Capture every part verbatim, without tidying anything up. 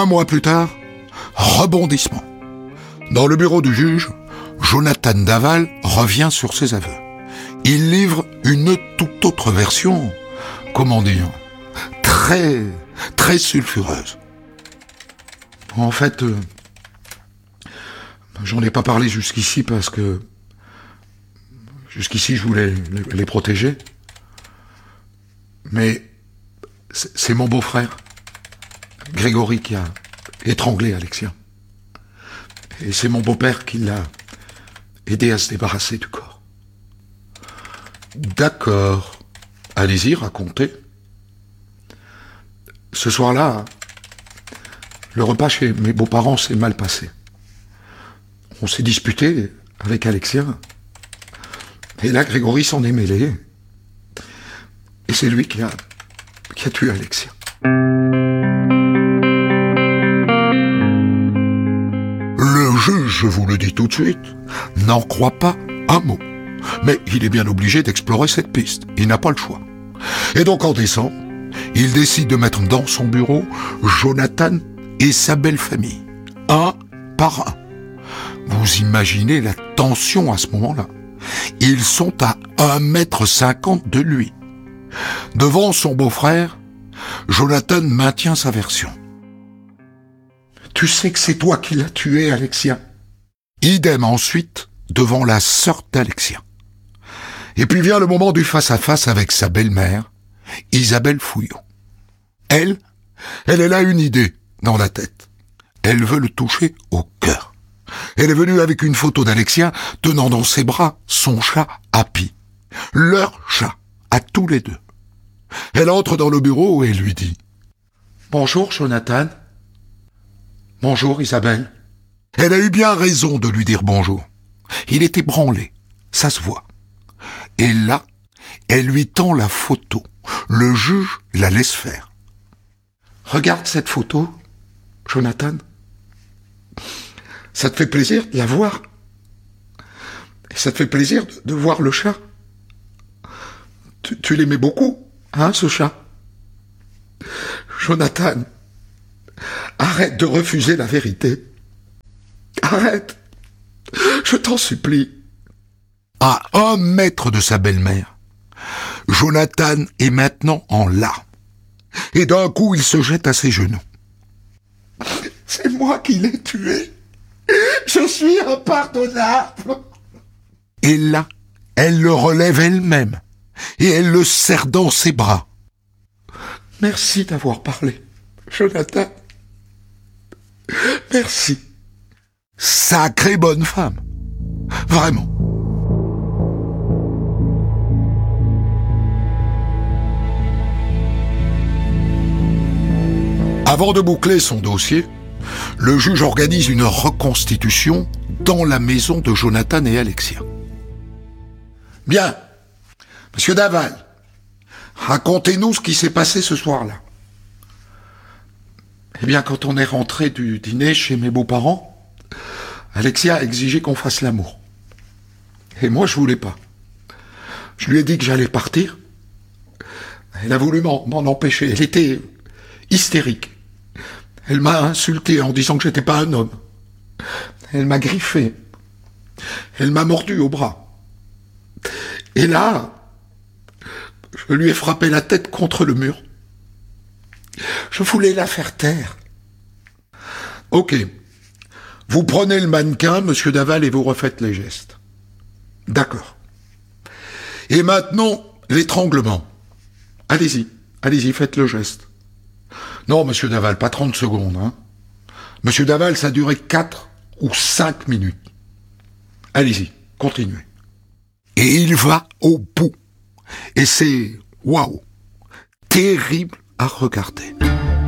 Un mois plus tard, rebondissement. Dans le bureau du juge, Jonathan Daval revient sur ses aveux. Il livre une toute autre version, comment dire, très, très sulfureuse. En fait, euh, j'en ai pas parlé jusqu'ici parce que jusqu'ici je voulais les, les protéger. Mais c'est, c'est mon beau-frère, Grégory, qui a étranglé Alexia. Et c'est mon beau-père qui l'a aidé à se débarrasser du corps. D'accord. Allez-y, racontez. Ce soir-là, le repas chez mes beaux-parents s'est mal passé. On s'est disputé avec Alexia. Et là, Grégory s'en est mêlé. Et c'est lui qui a, qui a tué Alexia. Le juge, je vous le dis tout de suite, n'en croit pas un mot. Mais il est bien obligé d'explorer cette piste. Il n'a pas le choix. Et donc en décembre, il décide de mettre dans son bureau Jonathan et sa belle famille, un par un. Vous imaginez la tension à ce moment-là. Ils sont à un mètre cinquante de lui. Devant son beau-frère, Jonathan maintient sa version. Tu sais que c'est toi qui l'as tué, Alexia. Idem ensuite devant la sœur d'Alexia. Et puis vient le moment du face-à-face avec sa belle-mère, Isabelle Fouillon. Elle, elle, elle a une idée dans la tête. Elle veut le toucher au cœur. Elle est venue avec une photo d'Alexia tenant dans ses bras son chat Happy. Leur chat, à tous les deux. Elle entre dans le bureau et lui dit « Bonjour, Jonathan. Bonjour, Isabelle. » Elle a eu bien raison de lui dire bonjour. Il était branlé, ça se voit. Et là, elle lui tend la photo. Le juge la laisse faire. « Regarde cette photo, Jonathan. Ça te fait plaisir de la voir. Et ça te fait plaisir de, de voir le chat. Tu, tu l'aimais beaucoup, hein, ce chat. Jonathan, arrête de refuser la vérité. Arrête. Je t'en supplie. » À un mètre de sa belle-mère, Jonathan est maintenant en larmes. Et d'un coup, il se jette à ses genoux. « C'est moi qui l'ai tué. Je suis impardonnable. » Et là, elle le relève elle-même et elle le serre dans ses bras. « Merci d'avoir parlé, Jonathan. Merci. » Sacrée bonne femme. Vraiment. Avant de boucler son dossier, le juge organise une reconstitution dans la maison de Jonathan et Alexia. Bien, Monsieur Daval, racontez-nous ce qui s'est passé ce soir-là. Eh bien, quand on est rentré du dîner chez mes beaux-parents, Alexia a exigé qu'on fasse l'amour. Et moi, je voulais pas. Je lui ai dit que j'allais partir. Elle a voulu m'en, m'en empêcher. Elle était hystérique. Elle m'a insulté en disant que j'étais pas un homme. Elle m'a griffé. Elle m'a mordu au bras. Et là, je lui ai frappé la tête contre le mur. Je voulais la faire taire. Ok. Vous prenez le mannequin, Monsieur Daval, et vous refaites les gestes. D'accord. Et maintenant, l'étranglement. Allez-y, allez-y, faites le geste. Non, Monsieur Daval, pas trente secondes, hein. Monsieur Daval, ça a duré quatre ou cinq minutes. Allez-y, continuez. Et il va au bout. Et c'est, waouh, terrible à regarder.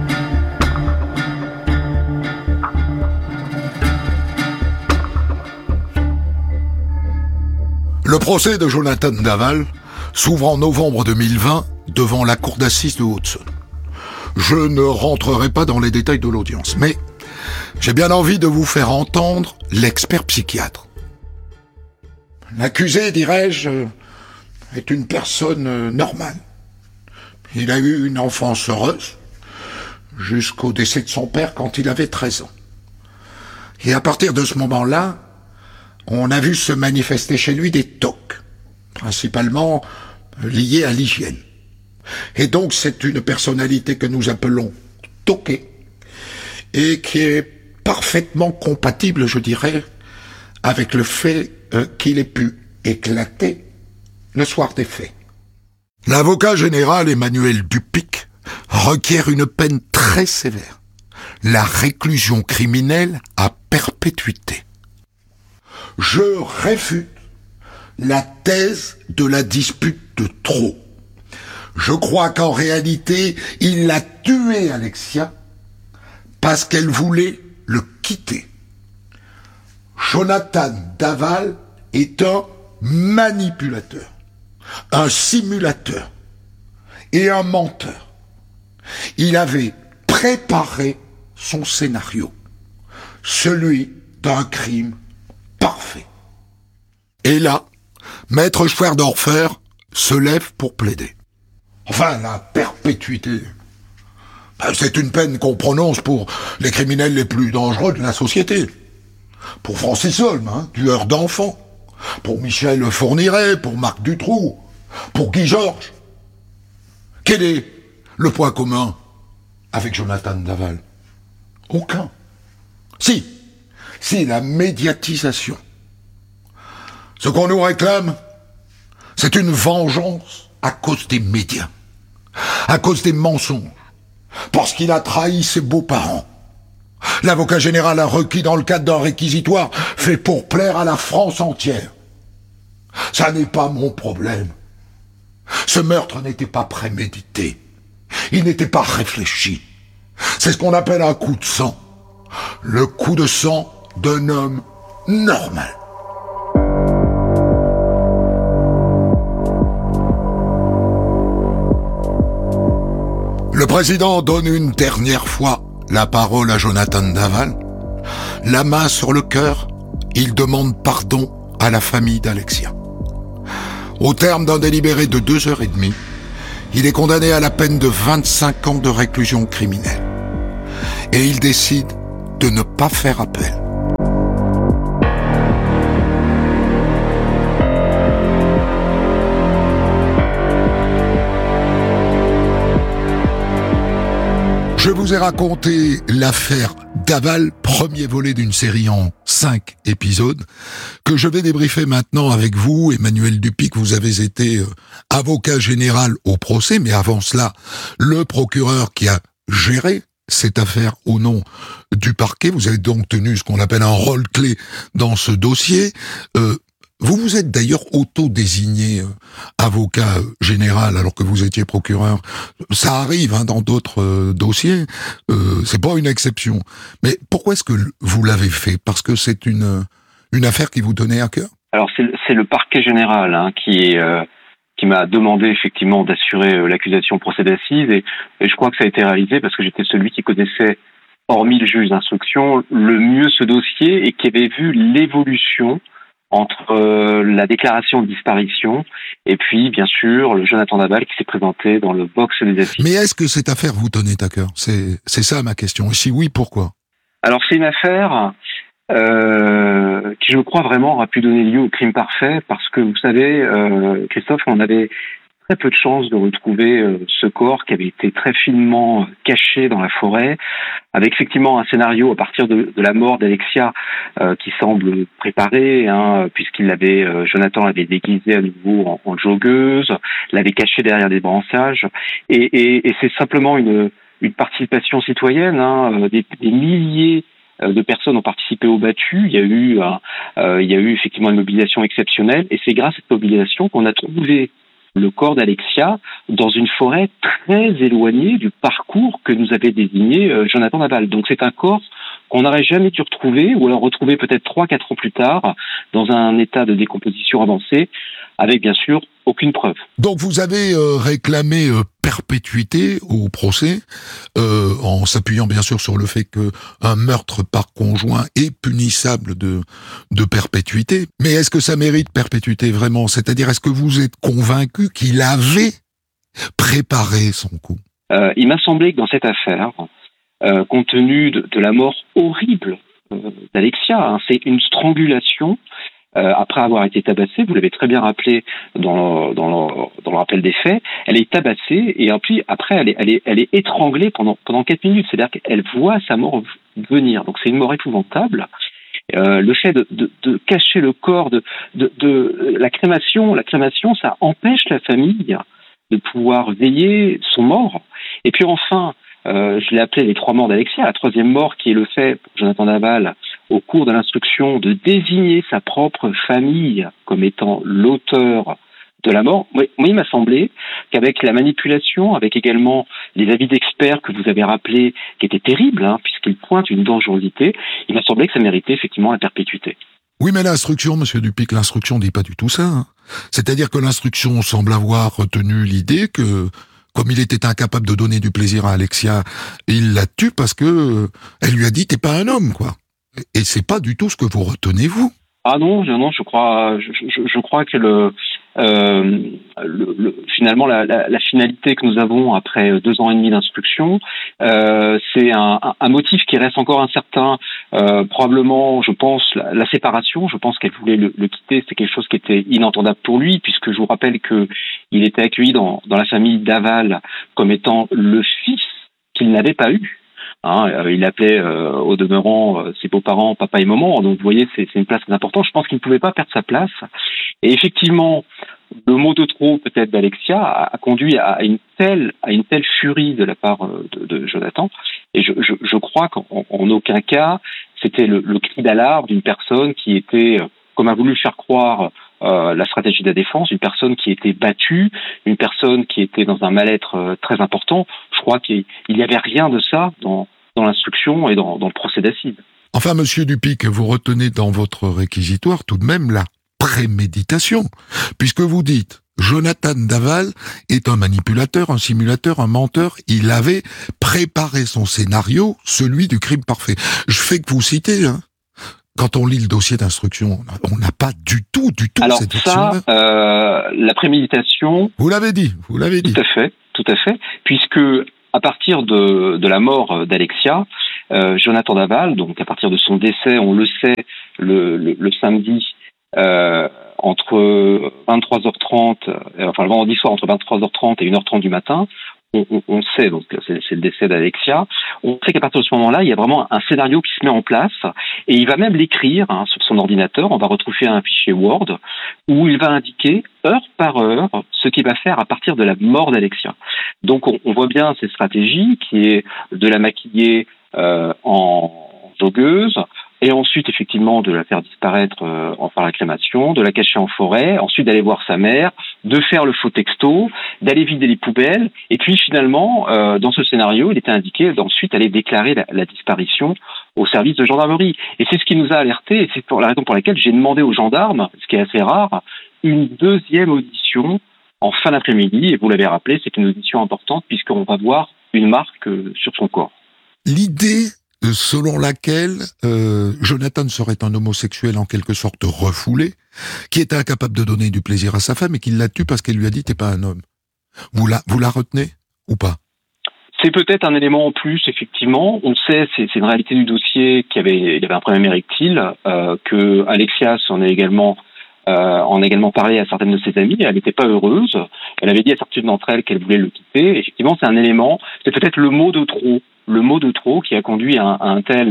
Le procès de Jonathan Daval s'ouvre en novembre deux mille vingt devant la cour d'assises de Haute-Saône. Je ne rentrerai pas dans les détails de l'audience, mais j'ai bien envie de vous faire entendre l'expert psychiatre. L'accusé, dirais-je, est une personne normale. Il a eu une enfance heureuse, jusqu'au décès de son père quand il avait treize ans. Et à partir de ce moment-là, on a vu se manifester chez lui des tocs, principalement liés à l'hygiène. Et donc c'est une personnalité que nous appelons toquée, et qui est parfaitement compatible, je dirais, avec le fait euh, qu'il ait pu éclater le soir des faits. L'avocat général Emmanuel Dupic requiert une peine très sévère, la réclusion criminelle à perpétuité. Je réfute la thèse de la dispute de trop. Je crois qu'en réalité, il a tué Alexia parce qu'elle voulait le quitter. Jonathan Daval est un manipulateur, un simulateur et un menteur. Il avait préparé son scénario, celui d'un crime parfait. Et là, Maître Schwerdorfer se lève pour plaider. Enfin, la perpétuité, c'est une peine qu'on prononce pour les criminels les plus dangereux de la société. Pour Francis Holm, hein, tueur d'enfants. Pour Michel Fourniret, pour Marc Dutroux, pour Guy Georges. Quel est le point commun avec Jonathan Daval? Aucun. Si, si, la médiatisation. Ce qu'on nous réclame, c'est une vengeance à cause des médias, à cause des mensonges, parce qu'il a trahi ses beaux-parents. L'avocat général a requis dans le cadre d'un réquisitoire fait pour plaire à la France entière. Ça n'est pas mon problème. Ce meurtre n'était pas prémédité. Il n'était pas réfléchi. C'est ce qu'on appelle un coup de sang. Le coup de sang d'un homme normal. Le président donne une dernière fois la parole à Jonathan Daval. La main sur le cœur, il demande pardon à la famille d'Alexia. Au terme d'un délibéré de deux heures et demie, il est condamné à la peine de vingt-cinq ans de réclusion criminelle. Et il décide de ne pas faire appel. Je vous ai raconté l'affaire Daval, premier volet d'une série en cinq épisodes, que je vais débriefer maintenant avec vous. Emmanuel Dupic, vous avez été avocat général au procès, mais avant cela, le procureur qui a géré cette affaire au nom du parquet. Vous avez donc tenu ce qu'on appelle un rôle clé dans ce dossier. Euh, Vous vous êtes d'ailleurs auto-désigné euh, avocat euh, général alors que vous étiez procureur. Ça arrive hein, dans d'autres euh, dossiers, euh, c'est pas une exception. Mais pourquoi est-ce que vous l'avez fait? Parce que c'est une une affaire qui vous tenait à cœur? Alors c'est, c'est le parquet général hein, qui euh, qui m'a demandé effectivement d'assurer euh, l'accusation au procès d'assises et, et je crois que ça a été réalisé parce que j'étais celui qui connaissait, hormis le juge d'instruction, le mieux ce dossier et qui avait vu l'évolution entre euh, la déclaration de disparition et puis, bien sûr, le Jonathan Daval qui s'est présenté dans le box des assises. Mais est-ce que cette affaire vous tenait à cœur? C'est, c'est ça ma question. Et si oui, pourquoi? Alors, c'est une affaire euh, qui, je crois, vraiment aura pu donner lieu au crime parfait parce que, vous savez, euh, Christophe, on avait très peu de chances de retrouver euh, ce corps qui avait été très finement caché dans la forêt, avec effectivement un scénario à partir de, de la mort d'Alexia euh, qui semble préparé, hein, puisqu'il l'avait, euh, Jonathan l'avait déguisé à nouveau en, en joggeuse, l'avait caché derrière des branchages, et, et, et c'est simplement une, une participation citoyenne, hein, des, des milliers de personnes ont participé au battu. Il y a eu, euh, il y a eu effectivement une mobilisation exceptionnelle, et c'est grâce à cette mobilisation qu'on a trouvé le corps d'Alexia dans une forêt très éloignée du parcours que nous avait désigné euh, Jonathan Daval. Donc c'est un corps qu'on n'aurait jamais dû retrouver, ou alors retrouver peut-être trois, quatre ans plus tard, dans un état de décomposition avancé, avec bien sûr aucune preuve. Donc vous avez euh, réclamé euh, perpétuité au procès, euh, en s'appuyant bien sûr sur le fait que un meurtre par conjoint est punissable de de perpétuité. Mais est-ce que ça mérite perpétuité vraiment? C'est-à-dire, est-ce que vous êtes convaincu qu'il avait préparé son coup? euh, Il m'a semblé que dans cette affaire, euh, compte tenu de, de la mort horrible euh, d'Alexia. Hein. C'est une strangulation euh, après avoir été tabassée. Vous l'avez très bien rappelé dans le, dans le, dans le rappel des faits. Elle est tabassée et puis après elle est, elle est, elle est étranglée pendant pendant quatre minutes. C'est-à-dire qu'elle voit sa mort venir. Donc c'est une mort épouvantable. Euh, le fait de, de, de cacher le corps, de, de, de la crémation, la crémation, ça empêche la famille de pouvoir veiller son mort. Et puis enfin, euh, je l'ai appelé les trois morts d'Alexia. La troisième mort qui est le fait, pour Jonathan Daval, au cours de l'instruction, de désigner sa propre famille comme étant l'auteur de la mort. Moi, il m'a semblé qu'avec la manipulation, avec également les avis d'experts que vous avez rappelés, qui étaient terribles, hein, puisqu'ils pointent une dangerosité, il m'a semblé que ça méritait effectivement la perpétuité. Oui, mais l'instruction, monsieur Dupic, l'instruction dit pas du tout ça. Hein. C'est-à-dire que l'instruction semble avoir retenu l'idée que, comme il était incapable de donner du plaisir à Alexia, il la tue parce que elle lui a dit t'es pas un homme, quoi. Et c'est pas du tout ce que vous retenez, vous. Ah non, je, non, je crois, je, je, je crois que le, euh, le, le finalement la, la, la finalité que nous avons après deux ans et demi d'instruction, euh, c'est un, un motif qui reste encore incertain. Euh, probablement, je pense, la, la séparation. Je pense qu'elle voulait le, le quitter. C'est quelque chose qui était inentendable pour lui, puisque je vous rappelle que il était accueilli dans, dans la famille Daval comme étant le fils qu'il n'avait pas eu. Hein, euh, il appelait euh, au demeurant euh, ses beaux-parents papa et maman, donc vous voyez c'est, c'est une place très importante. Je pense qu'il ne pouvait pas perdre sa place. Et effectivement, le mot de trop peut-être d'Alexia a, a conduit à une telle à une telle furie de la part euh, de, de Jonathan. Et je, je, je crois qu'en en aucun cas c'était le, le cri d'alarme d'une personne qui était, comme a voulu faire croire Euh, la stratégie de la défense, une personne qui était battue, une personne qui était dans un mal-être euh, très important. Je crois qu'il n'y avait rien de ça dans, dans l'instruction et dans, dans le procès d'assises. Enfin, monsieur Dupic, vous retenez dans votre réquisitoire tout de même la préméditation, puisque vous dites Jonathan Daval est un manipulateur, un simulateur, un menteur. Il avait préparé son scénario, celui du crime parfait. Je fais que vous citez, hein. Quand on lit le dossier d'instruction, on n'a pas du tout, du tout Alors cette ça, version-là. euh, la préméditation... Vous l'avez dit, vous l'avez dit. Tout à fait, tout à fait, puisque à partir de, de la mort d'Alexia, euh, Jonathan Daval, donc à partir de son décès, on le sait, le, le, le samedi, euh, entre vingt-trois heures trente, euh, enfin le vendredi soir entre vingt-trois heures trente et une heure trente du matin, On, on, on sait, donc c'est, c'est le décès d'Alexia, on sait qu'à partir de ce moment-là, il y a vraiment un scénario qui se met en place et il va même l'écrire hein, sur son ordinateur. On va retrouver un fichier Word où il va indiquer heure par heure ce qu'il va faire à partir de la mort d'Alexia. Donc on, on voit bien cette stratégie qui est de la maquiller euh, en joggeuse, et ensuite effectivement de la faire disparaître euh, en faire la crémation, de la cacher en forêt, ensuite d'aller voir sa mère, de faire le faux texto, d'aller vider les poubelles, et puis finalement, euh, dans ce scénario, il était indiqué d'ensuite aller déclarer la, la disparition au service de gendarmerie. Et c'est ce qui nous a alertés, et c'est pour la raison pour laquelle j'ai demandé aux gendarmes, ce qui est assez rare, une deuxième audition en fin d'après-midi, et vous l'avez rappelé, c'est une audition importante puisqu'on va voir une marque euh, sur son corps. L'idée selon laquelle euh, Jonathan serait un homosexuel en quelque sorte refoulé, qui était incapable de donner du plaisir à sa femme et qui la tue parce qu'elle lui a dit « t'es pas un homme ». Vous la, vous la retenez ou pas ? C'est peut-être un élément en plus, effectivement. On sait, c'est, c'est une réalité du dossier, qu'il y avait, il y avait un problème érectile, euh, que Alexias en a également euh, en a également parlé à certaines de ses amies. Elle n'était pas heureuse. Elle avait dit à certaines d'entre elles qu'elle voulait le quitter. Effectivement, c'est un élément. C'est peut-être le mot de trop, le mot de trop qui a conduit à un, à un tel,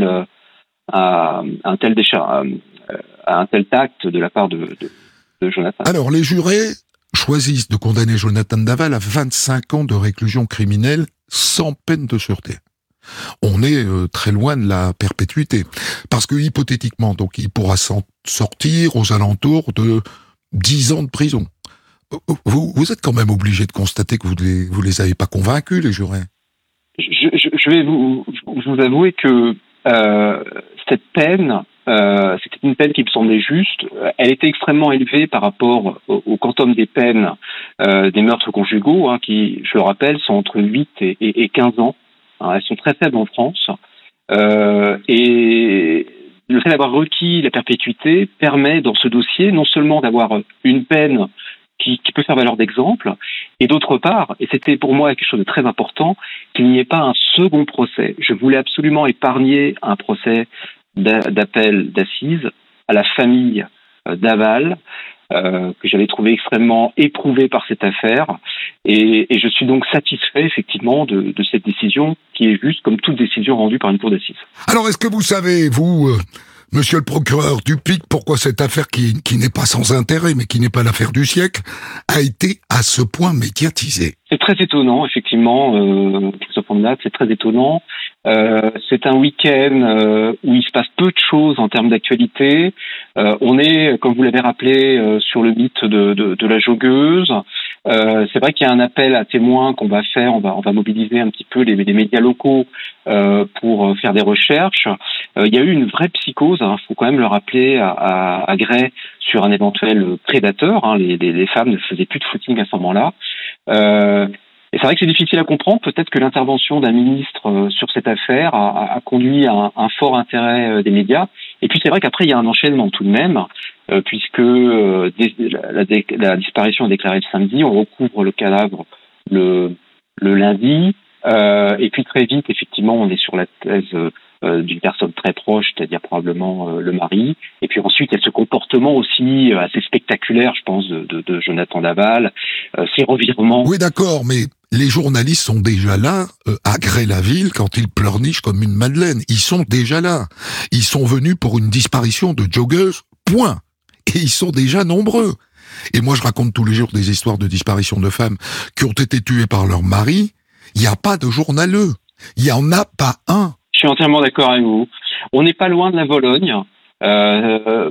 à un tel déchat, à un tel tact de la part de, de, de Jonathan. Alors, les jurés choisissent de condamner Jonathan Daval à vingt-cinq ans de réclusion criminelle sans peine de sûreté. On est euh, très loin de la perpétuité. Parce que, hypothétiquement, donc, il pourra s'en sortir aux alentours de dix ans de prison. Vous, vous êtes quand même obligé de constater que vous les, vous les avez pas convaincus, les jurés. Je, je, je vais vous, vous avouer que euh, cette peine, euh, c'était une peine qui me semblait juste. Elle était extrêmement élevée par rapport au, au quantum des peines euh, des meurtres conjugaux, hein, qui, je le rappelle, sont entre huit et, et, et quinze ans. Hein, elles sont très faibles en France. Euh, et le fait d'avoir requis la perpétuité permet, dans ce dossier, non seulement d'avoir une peine qui, qui peut faire valeur d'exemple, et d'autre part, et c'était pour moi quelque chose de très important, qu'il n'y ait pas un second procès. Je voulais absolument épargner un procès d'appel d'assises à la famille Daval, euh, que j'avais trouvé extrêmement éprouvé par cette affaire, et, et je suis donc satisfait effectivement de, de cette décision qui est juste comme toute décision rendue par une cour d'assises. Alors est-ce que vous savez, vous, euh, monsieur le procureur Dupic, pourquoi cette affaire qui, qui n'est pas sans intérêt, mais qui n'est pas l'affaire du siècle, a été à ce point médiatisée? C'est très étonnant, effectivement, euh, Christophe Ondelat, c'est très étonnant. Euh, c'est un week-end euh, où il se passe peu de choses en termes d'actualité. Euh, on est, comme vous l'avez rappelé, euh, sur le mythe de, de, de la joggeuse. Euh, c'est vrai qu'il y a un appel à témoins qu'on va faire, on va, on va mobiliser un petit peu les, les médias locaux euh, pour faire des recherches. Euh, il y a eu une vraie psychose, il hein, faut quand même le rappeler, à, à, à Gray sur un éventuel prédateur. Hein, les, les, les femmes ne faisaient plus de footing à ce moment-là. Euh, et c'est vrai que c'est difficile à comprendre. Peut-être que l'intervention d'un ministre euh, sur cette affaire a, a conduit à un, un fort intérêt euh, des médias. Et puis c'est vrai qu'après il y a un enchaînement tout de même, euh, puisque euh, dé, la, la, la disparition est déclarée le samedi, on recouvre le cadavre le, le lundi, euh, et puis très vite effectivement on est sur la thèse euh, Euh, d'une personne très proche, c'est-à-dire probablement euh, le mari. Et puis ensuite, il y a ce comportement aussi euh, assez spectaculaire, je pense, de, de, de Jonathan Daval, euh, ces revirements. Oui, d'accord, mais les journalistes sont déjà là, euh, à Gray-la-Ville, quand ils pleurnichent comme une madeleine. Ils sont déjà là. Ils sont venus pour une disparition de joggeuse, point. Et ils sont déjà nombreux. Et moi, je raconte tous les jours des histoires de disparition de femmes qui ont été tuées par leur mari. Il n'y a pas de journaleux. Il n'y en a pas un. Je suis entièrement d'accord avec vous. On n'est pas loin de la Vologne. Euh, euh,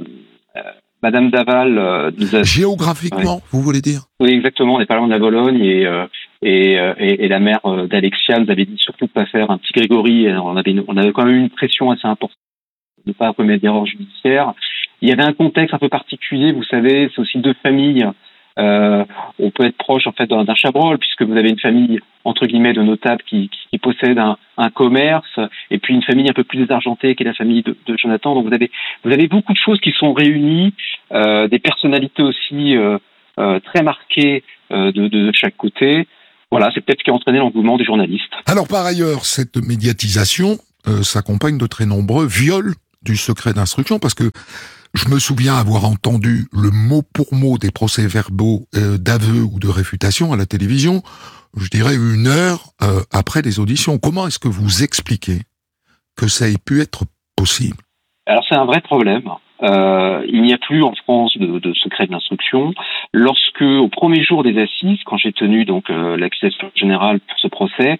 Madame Daval euh, nous a... Géographiquement, ouais. Vous voulez dire? Oui, exactement. On n'est pas loin de la Vologne et euh, et, et, et la mère d'Alexia nous avait dit surtout de pas faire un petit Grégory. On avait on avait quand même eu une pression assez importante de ne pas commettre d'erreur judiciaire. Il y avait un contexte un peu particulier. Vous savez, c'est aussi deux familles. Euh, on peut être proche en fait d'un, d'un Chabrol, puisque vous avez une famille entre guillemets de notables qui, qui, qui possède un, un commerce, et puis une famille un peu plus désargentée qui est la famille de, de Jonathan. Donc vous avez vous avez beaucoup de choses qui sont réunies, euh, des personnalités aussi euh, euh, très marquées euh, de, de chaque côté. Voilà, c'est peut-être ce qui a entraîné l'engouement des journalistes. Alors par ailleurs, cette médiatisation euh, s'accompagne de très nombreux viols du secret d'instruction, parce que je me souviens avoir entendu le mot pour mot des procès-verbaux euh, d'aveu ou de réfutation à la télévision, je dirais une heure euh, après les auditions. Comment est-ce que vous expliquez que ça ait pu être possible? Alors c'est un vrai problème. Euh, il n'y a plus en France de, de secret de l'instruction. Lorsque, au premier jour des assises, quand j'ai tenu donc euh, l'accusation générale pour ce procès,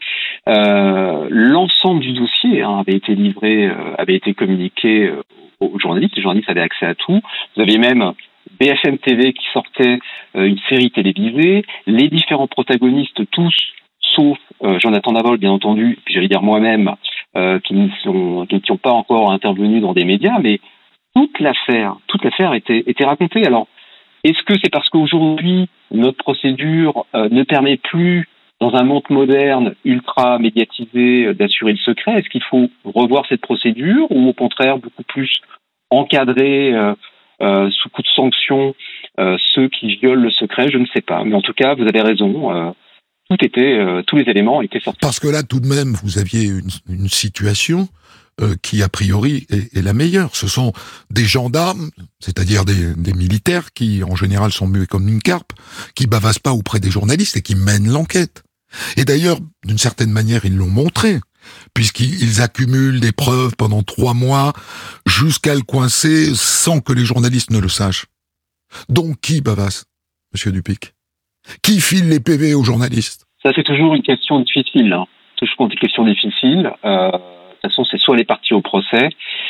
euh, l'ensemble du dossier hein, avait été livré, euh, avait été communiqué euh, aux journalistes. Les journalistes avaient accès à tout. Vous aviez même B F M T V qui sortait euh, une série télévisée. Les différents protagonistes, tous, sauf euh, Jonathan Daval, bien entendu, puis j'allais dire moi-même, euh, qui ne sont, qui n'ont pas encore intervenu dans des médias, mais toute l'affaire, toute l'affaire était, était racontée. Alors, est-ce que c'est parce qu'aujourd'hui, notre procédure euh, ne permet plus, dans un monde moderne, ultra médiatisé, euh, d'assurer le secret? Est-ce qu'il faut revoir cette procédure ou au contraire beaucoup plus encadrer euh, euh, sous coup de sanction euh, ceux qui violent le secret? Je ne sais pas. Mais en tout cas, vous avez raison. Euh, tout était, euh, tous les éléments étaient sortis. Parce que là, tout de même, vous aviez une, une situation euh, qui, a priori, est, est la meilleure. Ce sont des gendarmes, c'est-à-dire des, des militaires qui, en général, sont muets comme une carpe, qui bavassent pas auprès des journalistes et qui mènent l'enquête. Et d'ailleurs, d'une certaine manière, ils l'ont montré, puisqu'ils accumulent des preuves pendant trois mois jusqu'à le coincer sans que les journalistes ne le sachent. Donc, qui bavasse, Monsieur Dupic? Qui file les P V aux journalistes? Ça, c'est toujours une question difficile. Hein. Toujours une question difficile. Euh, de toute façon, c'est soit les parties au procès,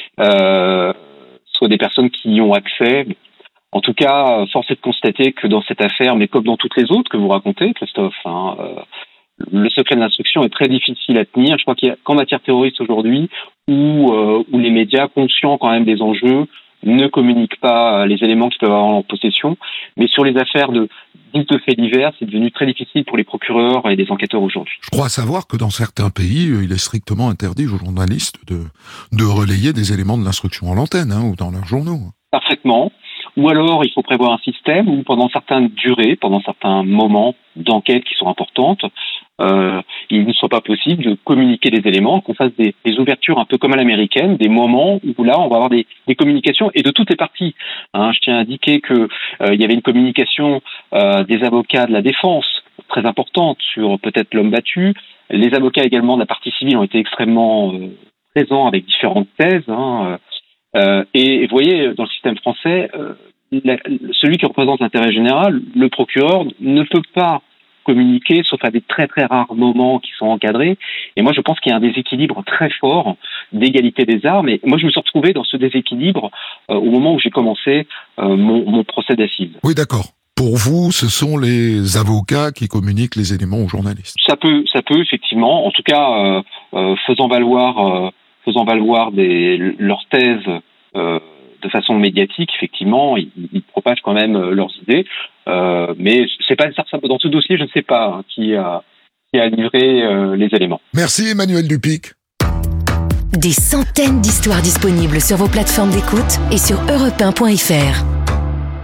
euh, soit des personnes qui y ont accès. En tout cas, force est de constater que dans cette affaire, mais comme dans toutes les autres que vous racontez, Christophe, hein, euh, le secret de l'instruction est très difficile à tenir. Je crois qu'il y a qu'en matière terroriste aujourd'hui, où, euh, où les médias, conscients quand même des enjeux, ne communiquent pas les éléments qu'ils peuvent avoir en possession. Mais sur les affaires de dites de faits divers, c'est devenu très difficile pour les procureurs et les enquêteurs aujourd'hui. Je crois savoir que dans certains pays, il est strictement interdit aux journalistes de, de relayer des éléments de l'instruction à l'antenne, hein, ou dans leurs journaux. Parfaitement. ou alors il faut prévoir un système où pendant certaines durées, pendant certains moments d'enquête qui sont importantes, euh, il ne soit pas possible de communiquer les éléments, qu'on fasse des, des ouvertures un peu comme à l'américaine, des moments où là on va avoir des, des communications et de toutes les parties. Hein, je tiens à indiquer que euh, il y avait une communication euh, des avocats de la défense très importante sur peut-être l'homme battu. Les avocats également de la partie civile ont été extrêmement euh, présents avec différentes thèses. Hein, euh, et, et vous voyez, dans le système français, euh, la, celui qui représente l'intérêt général, le procureur, ne peut pas communiquer, sauf à des très très rares moments qui sont encadrés. Et moi, je pense qu'il y a un déséquilibre très fort d'égalité des armes. Et moi, je me suis retrouvé dans ce déséquilibre euh, au moment où j'ai commencé euh, mon, mon procès d'assises. Oui, d'accord. Pour vous, ce sont les avocats qui communiquent les éléments aux journalistes. Ça peut, ça peut effectivement. En tout cas, euh, euh, faisant valoir, euh, faisant valoir des, leurs thèses euh, de façon médiatique, effectivement, ils, ils propagent quand même leurs idées. Euh, mais c'est pas ça. Dans ce dossier, je ne sais pas hein, qui a, qui a livré euh, les éléments. Merci Emmanuel Dupic. Des centaines d'histoires disponibles sur vos plateformes d'écoute et sur europe un point f r.